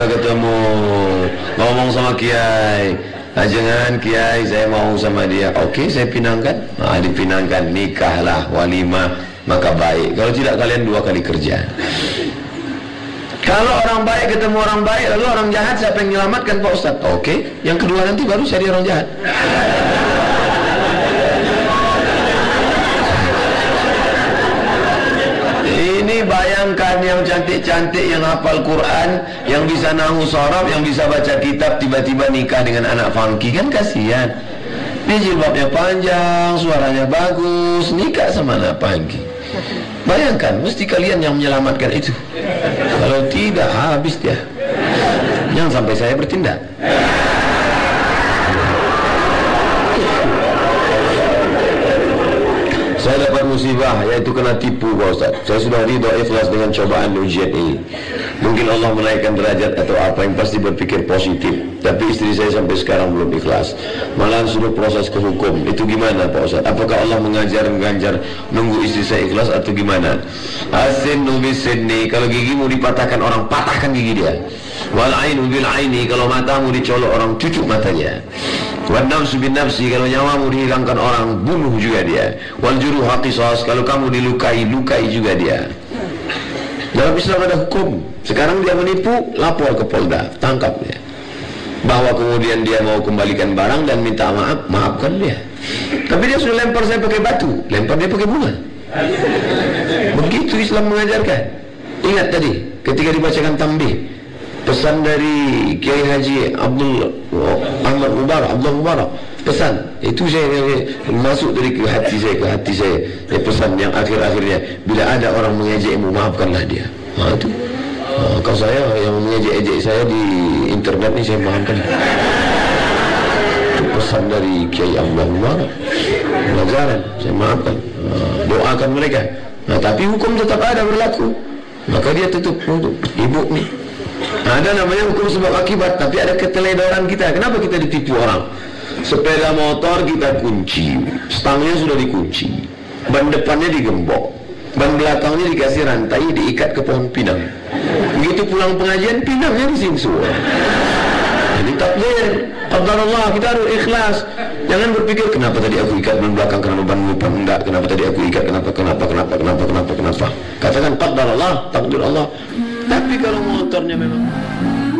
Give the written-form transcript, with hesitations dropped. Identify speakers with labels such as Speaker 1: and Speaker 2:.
Speaker 1: ketemu ngomong sama kiai, jangan kiai, saya mau sama dia. Oke, saya pinangkan. Dipinangkan, nikahlah, walimah, maka baik. Kalau tidak, kalian 2 kali kerja. Kalau orang baik ketemu orang baik, lalu orang jahat, siapa yang menyelamatkan, Pak Ustaz? Oke, yang kedua nanti baru cari orang jahat. Ini bayangkan yang cantik-cantik, yang hafal Quran, yang bisa nahu sorof, yang bisa baca kitab, tiba-tiba nikah dengan anak funky, kan kasihan. Dia jilbabnya panjang, suaranya bagus, nikah sama anak funky. Bayangkan, mesti kalian yang menyelamatkan itu. Kalau tidak, habis dia. Jangan sampai saya bertindak. Saya dapat musibah, yaitu kena tipu, Pak Ustaz. Saya sudah ridho ikhlas dengan cobaan ujian ini. Mungkin Allah menaikkan derajat atau apa, yang pasti berpikir positif. Tapi istri saya sampai sekarang belum ikhlas. Malahan suruh proses ke hukum. Itu gimana, Pak Ustaz? Apakah Allah mengajar nunggu istri saya ikhlas atau gimana? Asin nubis sidni, kalau gigi mau dipatahkan orang, patahkan gigi dia. Wal ainu bil aini, kalau matamu dicolok orang, cucuk matanya. Wal nafsu bin nafsi, kalau nyawamu dihilangkan orang, bunuh juga dia. Wal juruh qisas, kalau kamu dilukai, lukai juga dia. Dalam Islam ada hukum. Sekarang dia menipu, lapor ke Polda, tangkap dia. Bahwa kemudian dia mau kembalikan barang dan minta maaf, maafkan dia. Tapi dia sudah lempar saya pakai batu, lempar dia pakai bunga. Begitu Islam mengajarkan. Ingat tadi ketika dibacakan tambih, pesan dari Kiai Haji Abdul Mubarak, pesan itu saya masuk dari ke hati saya, pesan yang akhir-akhirnya, bila ada orang mengejekmu, maafkanlah dia. Itu kalau saya yang mengejek-ejek saya di internet ini, saya maafkan. Itu pesan dari Kiai Abdul Mubarak, pelajaran, saya maafkan. Doakan mereka. Tapi hukum tetap ada berlaku, maka dia tutup untuk ibu nih. Ada namanya hukum sebab akibat, tapi ada keteledoran kita. Kenapa kita ditipu orang? Sepeda motor kita kunci, stangnya sudah dikunci, ban depannya digembok, ban belakangnya dikasih rantai, diikat ke pohon pinang. Begitu pulang pengajian, pinangnya disimsul. Jadi takdir, qadarullah, kita harus ikhlas. Jangan berpikir kenapa tadi aku ikat ban belakang, kenapa ban depan enggak, kenapa tadi aku ikat, kenapa. Katakan qadarullah, takdir Allah. Tapi kalau motornya memang